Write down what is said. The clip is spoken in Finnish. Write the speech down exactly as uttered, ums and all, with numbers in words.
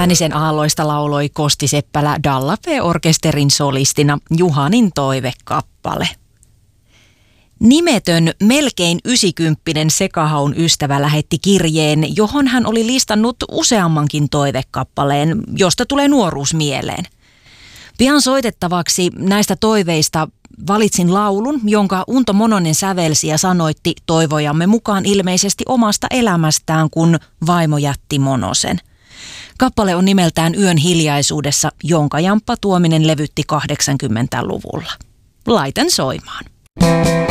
Hännisen aalloista lauloi Kosti Seppälä Dalla P-orkesterin solistina Juhanin toivekappale. Nimetön, melkein ysikymppinen sekahaun ystävä lähetti kirjeen, johon hän oli listannut useammankin toivekappaleen, josta tulee nuoruus mieleen. Pian soitettavaksi näistä toiveista valitsin laulun, jonka Unto Mononen sävelsi ja sanoitti toivojamme mukaan ilmeisesti omasta elämästään, kun vaimo jätti Monosen. Kappale on nimeltään Yön hiljaisuudessa, jonka Jamppa Tuominen levytti kahdeksankymmentäluvulla. Laitan soimaan.